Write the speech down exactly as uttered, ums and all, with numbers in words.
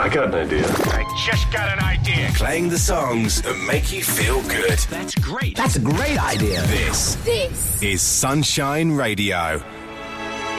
got an idea. I just got an idea. Playing the songs that make you feel good. That's great. That's a great idea. This, This is Sunshine Radio.